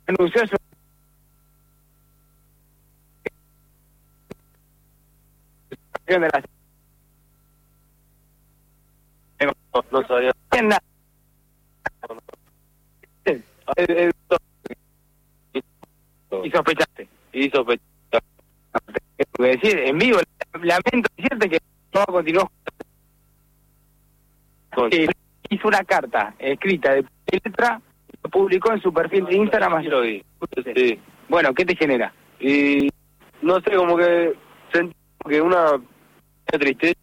anunció su... de la... No sabía. Y sospechaste. Y sospechaste. Decir, en vivo, lamento decirte que no continuó. Hizo una carta escrita de letra, lo publicó en su perfil de Instagram. Lo vi. Sí. Bueno, ¿qué te genera? Y no sé, como que sentí que una tristeza,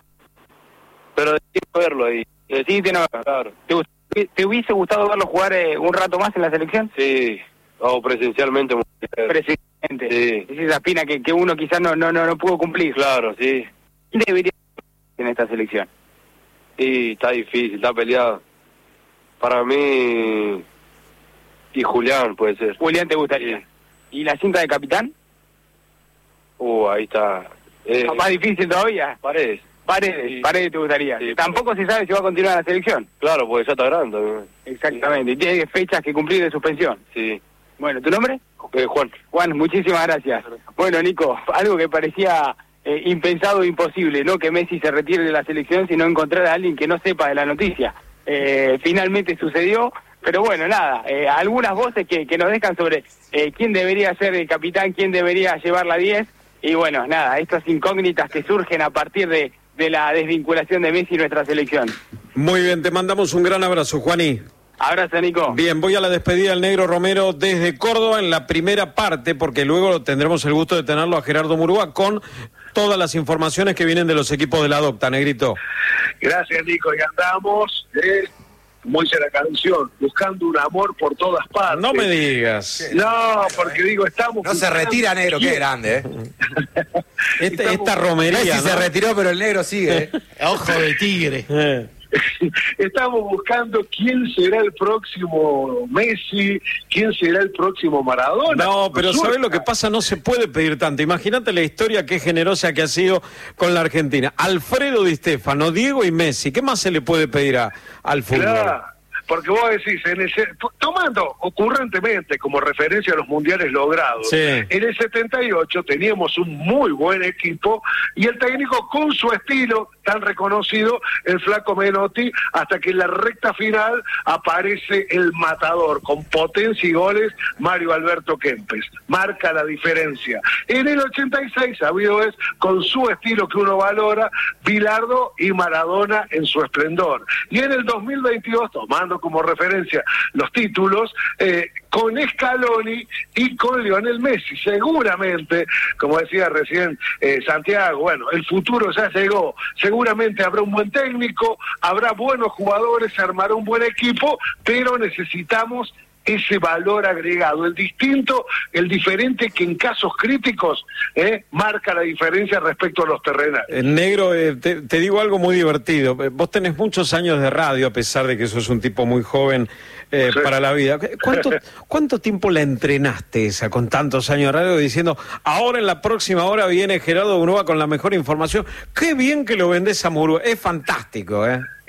pero decidí verlo ahí. Decidiste no verlo. Claro. ¿Te hubiese gustado verlo jugar un rato más en la selección? Sí, o presencialmente. Presencialmente. Sí. Es esa espina que uno quizás no pudo cumplir. Claro, sí. ¿Quién debería en esta selección? Y está difícil, está peleado. Para mí, y Julián puede ser. Julián, ¿te gustaría? Sí. ¿Y la cinta de capitán? Ahí está. ¿Más difícil todavía? Paredes. Paredes, Paredes te gustaría. Sí. Tampoco se sabe si va a continuar en la selección. Claro, porque ya está grande. Exactamente, y tiene fechas que cumplir de suspensión. Sí. Bueno, ¿tu nombre? Juan. Juan, muchísimas gracias. Bueno, Nico, algo que parecía impensado e imposible, no que Messi se retire de la selección, sino encontrar a alguien que no sepa de la noticia. Finalmente sucedió, pero bueno, nada, algunas voces que nos dejan sobre quién debería ser el capitán, quién debería llevar la 10, y bueno, nada, estas incógnitas que surgen a partir de la desvinculación de Messi y nuestra selección. Muy bien, te mandamos un gran abrazo, Juaní. Abrazo, Nico. Bien, voy a la despedida del Negro Romero desde Córdoba en la primera parte, porque luego tendremos el gusto de tenerlo a Gerardo Murúa con todas las informaciones que vienen de los equipos de la Docta, Negrito. Gracias, Nico, y andamos, como dice la canción, buscando un amor por todas partes. No me digas. No, porque digo, estamos... No se retira, Negro, qué grande, Esta romería, Messi ¿no? se retiró, pero el Negro sigue. Ojo de tigre. Estamos buscando quién será el próximo Messi, quién será el próximo Maradona. No, pero ¿sabés lo que pasa? No se puede pedir tanto. Imagínate la historia qué generosa que ha sido con la Argentina. Alfredo Di Stéfano, Diego y Messi. ¿Qué más se le puede pedir al fútbol? Claro, porque vos decís, tomando ocurrentemente como referencia a los mundiales logrados, Sí. en el 78 teníamos un muy buen equipo y el técnico con su estilo tan reconocido, el Flaco Menotti, hasta que en la recta final aparece el matador con potencia y goles, Mario Alberto Kempes. Marca la diferencia. En el 86, sabido es, con su estilo que uno valora, Bilardo y Maradona en su esplendor. Y en el 2022, tomando como referencia los títulos, con Scaloni y con Lionel Messi. Seguramente, como decía recién Santiago, bueno, el futuro ya llegó. Seguramente habrá un buen técnico, habrá buenos jugadores, se armará un buen equipo, pero necesitamos ese valor agregado, el distinto, el diferente que en casos críticos marca la diferencia respecto a los terrenales. Negro, te digo algo muy divertido. Vos tenés muchos años de radio, a pesar de que sos un tipo muy joven Sí. para la vida. ¿Cuánto tiempo la entrenaste esa con tantos años de radio diciendo, ahora en la próxima hora viene Gerardo Murúa con la mejor información? Qué bien que lo vendés a Murúa. Es fantástico,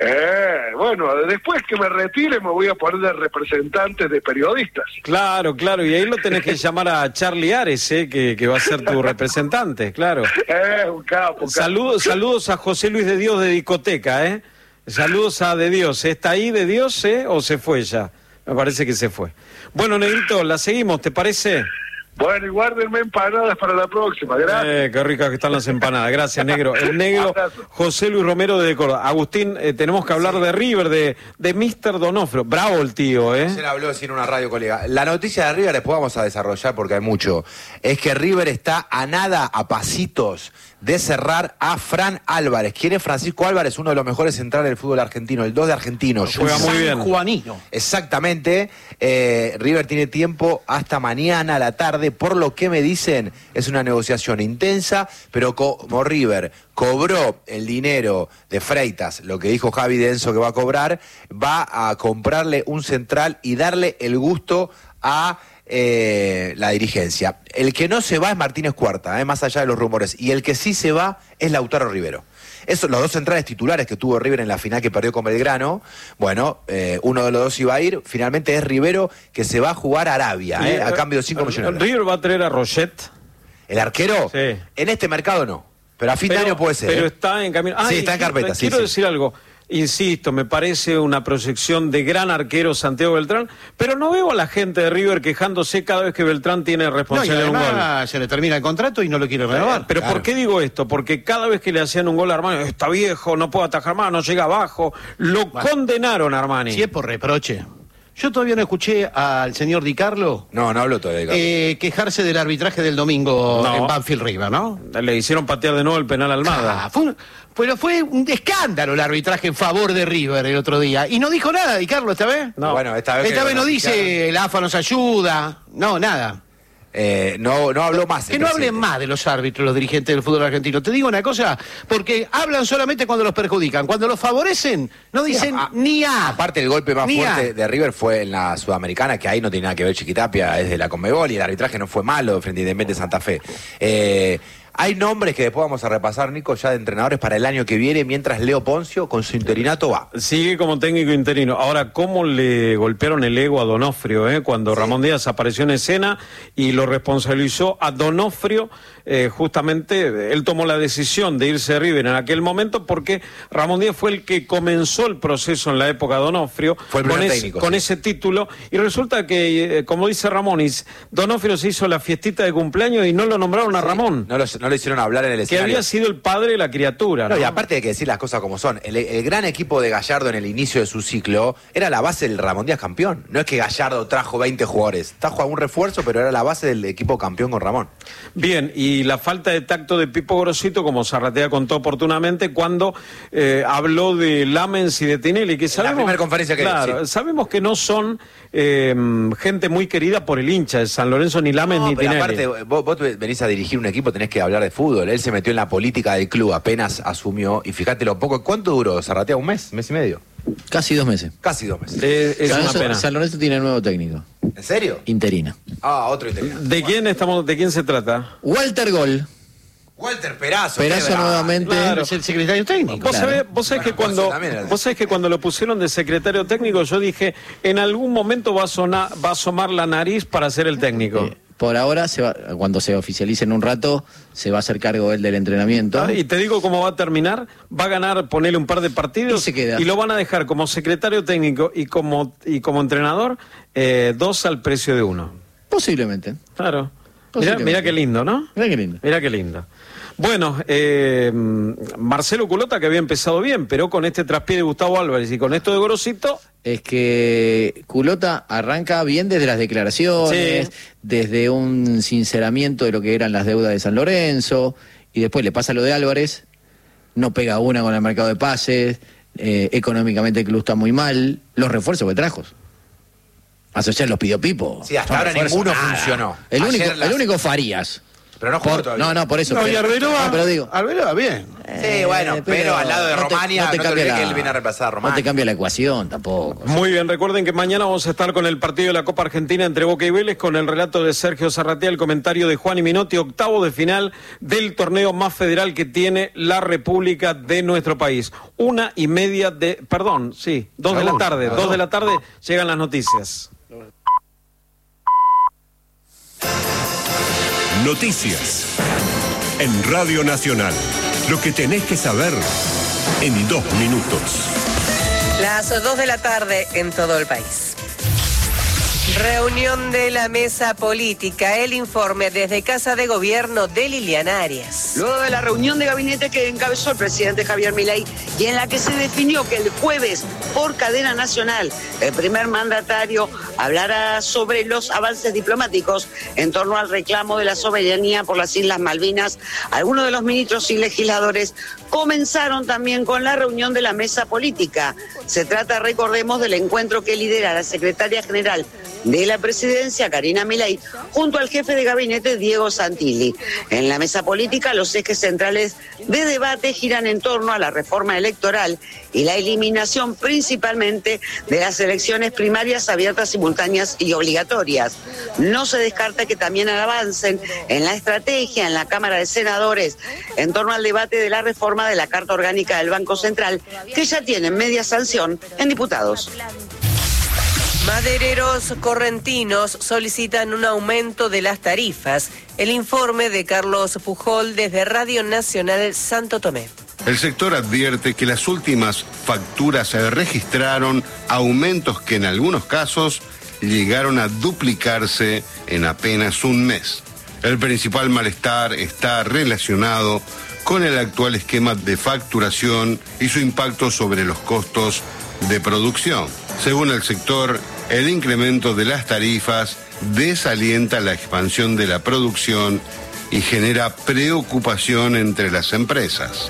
Bueno, después que me retire me voy a poner de representante de periodistas. Claro, y ahí lo tenés que llamar a Charlie Ares, que va a ser tu representante, claro. Un capo. Saludos a José Luis de Dios de Discoteca, Saludos a De Dios. ¿Está ahí De Dios, o se fue ya? Me parece que se fue. Bueno, Negrito, la seguimos, ¿te parece? Bueno, y guárdenme empanadas para la próxima, gracias. Qué ricas que están las empanadas, gracias, Negro. El Negro, José Luis Romero de Córdoba. Agustín, tenemos que hablar de River, de Mr. Donofrio. Bravo el tío, Ayer habló en una radio, colega. La noticia de River, después vamos a desarrollar porque hay mucho, es que River está a nada, a pasitos, de cerrar a Fran Álvarez. ¿Quién es Francisco Álvarez? Uno de los mejores centrales del fútbol argentino, el 2 de Argentinos. Juega muy bien. Juanino. Exactamente. River tiene tiempo hasta mañana a la tarde. Por lo que me dicen, es una negociación intensa, pero como River cobró el dinero de Freitas, lo que dijo Javi Denso que va a cobrar, va a comprarle un central y darle el gusto a la dirigencia. El que no se va es Martínez Cuarta, más allá de los rumores, y el que sí se va es Lautaro Rivero. Los dos centrales titulares que tuvo River en la final que perdió con Belgrano, bueno, uno de los dos iba a ir, finalmente es Rivero, que se va a jugar a Arabia, a cambio de 5 millones. ¿River va a traer a Roget? ¿El arquero? Sí. En este mercado no, pero a fin de año puede ser. Pero está en camino. Sí, está en carpeta. Quiero decir algo. Insisto, me parece una proyección de gran arquero Santiago Beltrán, pero no veo a la gente de River quejándose cada vez que Beltrán tiene responsabilidad de un gol. Se le termina el contrato y no lo quiere renovar. Pero claro. ¿Por qué digo esto? Porque cada vez que le hacían un gol a Armani, está viejo, no puede atajar más, no llega abajo, lo condenaron a Armani. Si es por reproche. Yo todavía no escuché al señor Di Carlo. No habló todavía Di Carlo. Quejarse del arbitraje del domingo en Banfield River, ¿no? Le hicieron patear de nuevo el penal a Almada. Pero fue un escándalo el arbitraje en favor de River el otro día. Y no dijo nada Di Carlo esta vez. No. Bueno, esta vez no dice el AFA nos ayuda. No, nada. No habló más. Que no hablen más de los árbitros, los dirigentes del fútbol argentino. Te digo una cosa, porque hablan solamente cuando los perjudican. Cuando los favorecen, no dicen ni A. Aparte, el golpe más fuerte de River fue en la Sudamericana, que ahí no tiene nada que ver Chiquitapia, es de la Conmebol, y el arbitraje no fue malo frente a Independiente Santa Fe. Hay nombres que después vamos a repasar, Nico, ya de entrenadores para el año que viene, mientras Leo Poncio con su interinato va. Sigue como técnico interino. Ahora, ¿cómo le golpearon el ego a Donofrio, cuando Ramón Díaz apareció en escena y lo responsabilizó a Donofrio? Justamente, él tomó la decisión de irse a River en aquel momento porque Ramón Díaz fue el que comenzó el proceso en la época de Donofrio. Fue el primer técnico, con ese título. Y resulta que, como dice Ramonis, Donofrio se hizo la fiestita de cumpleaños y no lo nombraron a Ramón. No le hicieron hablar en el escenario. Que había sido el padre de la criatura. No, y aparte hay que decir las cosas como son. El gran equipo de Gallardo en el inicio de su ciclo era la base del Ramón Díaz campeón. No es que Gallardo trajo 20 jugadores. Trajo algún refuerzo, pero era la base del equipo campeón con Ramón. Bien, y la falta de tacto de Pipo Grosito, como Zarratea contó oportunamente, cuando habló de Lamens y de Tinelli, que sabemos... La primera conferencia que sabemos que no son gente muy querida por el hincha de San Lorenzo, ni Lamens ni Tinelli. Aparte, vos venís a dirigir un equipo, tenés que hablar de fútbol. Él se metió en la política del club, apenas asumió, y fíjate lo poco. ¿Cuánto duró Zarratea? ¿Un mes? ¿Mes y medio? Casi 2 meses. Casi 2 meses. Es una pena. San Lorenzo tiene nuevo técnico. ¿En serio? Interino. Otro interino. ¿De quién se trata? Walter Gol. Walter Perazo. Perazo nuevamente. Claro. Es el secretario técnico. Vos sabés que cuando lo pusieron de secretario técnico, yo dije, en algún momento va a asomar la nariz para ser el técnico. Por ahora, cuando se oficialice en un rato, se va a hacer cargo él del entrenamiento. Y te digo cómo va a terminar. Va a ganar, ponerle un par de partidos y se queda. Y lo van a dejar como secretario técnico y como entrenador, 2 al precio de 1. Posiblemente. Claro. Mirá qué lindo, ¿no? Mirá qué lindo. Bueno, Marcelo Culota, que había empezado bien, pero con este traspié de Gustavo Álvarez y con esto de Grosito... Es que Culota arranca bien desde las declaraciones, desde un sinceramiento de lo que eran las deudas de San Lorenzo, y después le pasa lo de Álvarez, no pega una con el mercado de pases, económicamente el club está muy mal, los refuerzos que trajo. Asociar los pidió Pipo. Sí, hasta ahora ninguno funcionó. El único Farías. Pero no jugó todavía. No, por eso. No, y Arbeloa. Pero digo. Arbeloa, bien. Sí, bueno, pero al lado de Romania, no te olvides que él viene a reemplazar a Romania. No te cambia la ecuación tampoco. Muy bien, recuerden que mañana vamos a estar con el partido de la Copa Argentina entre Boca y Vélez, con el relato de Sergio Zarratea, el comentario de Juan y Minotti, octavo de final del torneo más federal que tiene la República de nuestro país. 1:30 de... Perdón, sí, 2 de la tarde. 2 de la tarde llegan las noticias. Noticias en Radio Nacional. Lo que tenés que saber en 2 minutos. Las 2 de la tarde en todo el país. Reunión de la mesa política. El informe desde Casa de Gobierno de Liliana Arias. Luego de la reunión de gabinete que encabezó el presidente Javier Milei y en la que se definió que el jueves, por cadena nacional, el primer mandatario hablará sobre los avances diplomáticos en torno al reclamo de la soberanía por las Islas Malvinas, algunos de los ministros y legisladores comenzaron también con la reunión de la mesa política. Se trata, recordemos, del encuentro que lidera la secretaria general de la presidencia, Karina Milei, junto al jefe de gabinete, Diego Santilli. En la mesa política, los ejes centrales de debate giran en torno a la reforma electoral y la eliminación principalmente de las elecciones primarias abiertas, simultáneas y obligatorias. No se descarta que también avancen en la estrategia en la Cámara de Senadores en torno al debate de la reforma de la Carta Orgánica del Banco Central, que ya tienen media sanción en diputados. Madereros correntinos solicitan un aumento de las tarifas. El informe de Carlos Pujol desde Radio Nacional Santo Tomé. El sector advierte que las últimas facturas registraron aumentos que en algunos casos llegaron a duplicarse en apenas un mes. El principal malestar está relacionado con el actual esquema de facturación y su impacto sobre los costos de producción. Según el sector, el incremento de las tarifas desalienta la expansión de la producción y genera preocupación entre las empresas.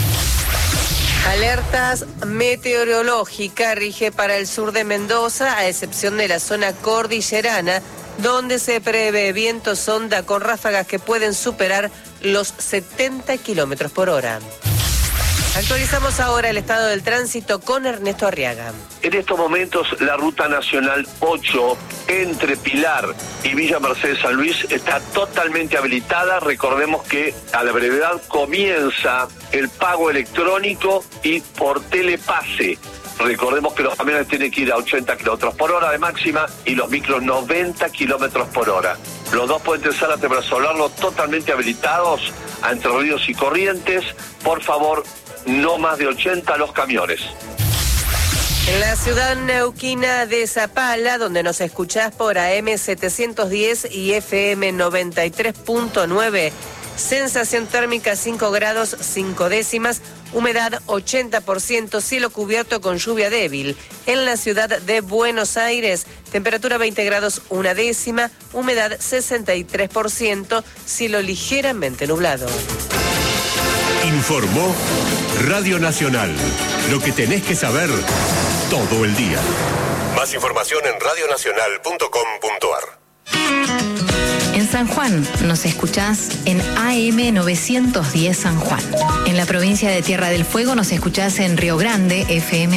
Alertas meteorológicas rige para el sur de Mendoza, a excepción de la zona cordillerana, donde se prevé vientos onda con ráfagas que pueden superar los 70 kilómetros por hora. Actualizamos ahora el estado del tránsito con Ernesto Arriaga. En estos momentos la ruta nacional 8 entre Pilar y Villa Mercedes San Luis está totalmente habilitada. Recordemos que a la brevedad comienza el pago electrónico y por telepase. Recordemos que los camiones tienen que ir a 80 kilómetros por hora de máxima y los micros 90 kilómetros por hora. Los dos puentes Zárate Brazolano totalmente habilitados a Entre Ríos y Corrientes. Por favor, no más de 80 los camiones. En la ciudad neuquina de Zapala, donde nos escuchás por AM 710 y FM 93.9, sensación térmica 5 grados 5 décimas, humedad 80%, cielo cubierto con lluvia débil. En la ciudad de Buenos Aires, temperatura 20 grados 1 décima, humedad 63%, cielo ligeramente nublado. Informó Radio Nacional. Lo que tenés que saber todo el día. Más información en radionacional.com.ar. En San Juan nos escuchás en AM 910 San Juan. En la provincia de Tierra del Fuego nos escuchás en Río Grande, FM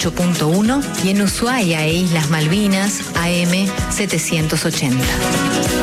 88.1, y en Ushuaia e Islas Malvinas, AM 780.